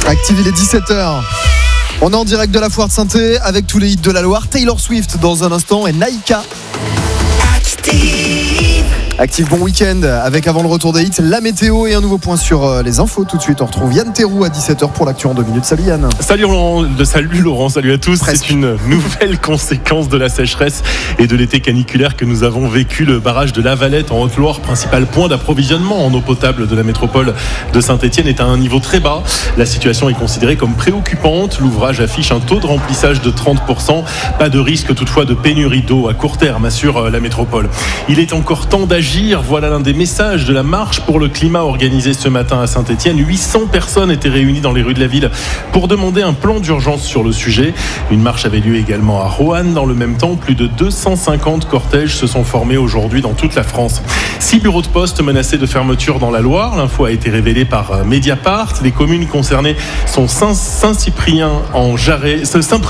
Active, il est 17h. On est en direct de la foire de Saint-Thé avec tous les hits de la Loire. Taylor Swift dans un instant et Naïka. Active, bon week-end avec avant le retour des hits, la météo et un nouveau point sur les infos. Tout de suite, on retrouve Yann Théroux à 17h pour l'actu en 2 minutes. Salut Yann. Salut Laurent, salut à tous. Presque. C'est une nouvelle conséquence de la sécheresse et de l'été caniculaire que nous avons vécu. Le barrage de La Valette en Haute-Loire, principal point d'approvisionnement en eau potable de la métropole de Saint-Étienne, est à un niveau très bas. La situation est considérée comme préoccupante. L'ouvrage affiche un taux de remplissage de 30%. Pas de risque toutefois de pénurie d'eau à court terme, assure la métropole. Il est encore temps d'agir. Voilà l'un des messages de la marche pour le climat organisée ce matin à Saint-Étienne. 800 personnes étaient réunies dans les rues de la ville pour demander un plan d'urgence sur le sujet. Une marche avait lieu également à Roanne. Dans le même temps, plus de 250 cortèges se sont formés aujourd'hui dans toute la France. 6 bureaux de poste menacés de fermeture dans la Loire. L'info a été révélée par Mediapart. Les communes concernées sont Saint-Cyprien en Jarret,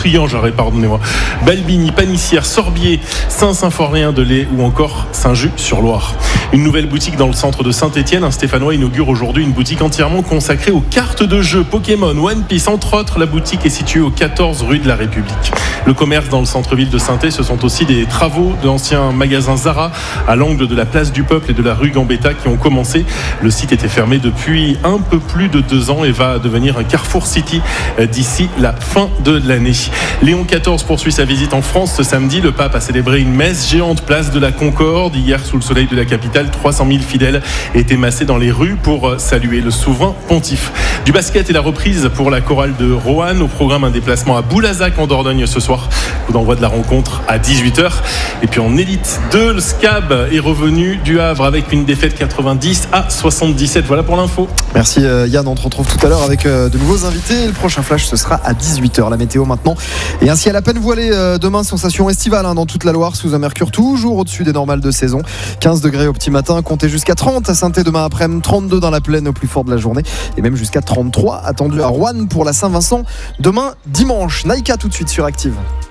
Balbigny, Panissière, Sorbier, Saint-Symphorien-de-Lay ou encore Saint-Just-sur-Loire. Une nouvelle boutique dans le centre de Saint-Étienne. Un Stéphanois inaugure aujourd'hui une boutique entièrement consacrée aux cartes de jeux Pokémon, One Piece, entre autres. La boutique est située au 14 rue de la République. Le commerce dans le centre-ville de Saint-Étienne, ce sont aussi des travaux de l'ancien magasin Zara à l'angle de la place du Peuple et de la rue Gambetta qui ont commencé. Le site était fermé depuis un peu plus de 2 ans et va devenir un Carrefour City d'ici la fin de l'année. Léon XIV poursuit sa visite en France ce samedi. Le pape a célébré une messe géante place de la Concorde. Hier, sous le soleil de la capitale, 300 000 fidèles étaient massés dans les rues pour saluer le souverain pontife. Du basket et la reprise pour la chorale de Roanne. Au programme, un déplacement à Boulazac en Dordogne ce soir. Coup d'envoi de la rencontre à 18h. Et puis en élite 2, le SCAB est revenu du Havre avec une défaite 90-77. Voilà pour l'info. Merci Yann, on te retrouve tout à l'heure avec de nouveaux invités. Le prochain flash, ce sera à 18h. La météo maintenant. Et un ciel à peine voilé demain, sensation estivale dans toute la Loire, sous un mercure toujours au-dessus des normales de saison. 15 degrés au petit matin, comptez jusqu'à 30 à Saint-Thé demain après-midi, 32 dans la plaine au plus fort de la journée et même jusqu'à 33 attendu à Roanne pour la Saint-Vincent demain dimanche. Naïka tout de suite sur Active.